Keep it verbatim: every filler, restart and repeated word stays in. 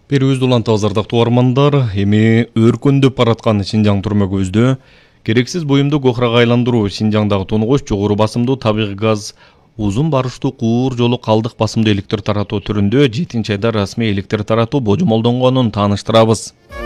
Берүүбүз уланты азардактуу армандар, эми өркөндөп бараткан Шинжаң түрмө көздө керексиз буюмду кохрага айландыруу, Шинжаңдагы тунугуч жогору басымдуу табигый газ узун барыштуу куур жолу калдык басымдуу электр таратуу түрүндө жетинчи айда расмий электр таратуу божомолдонгонун тааныштырабыз.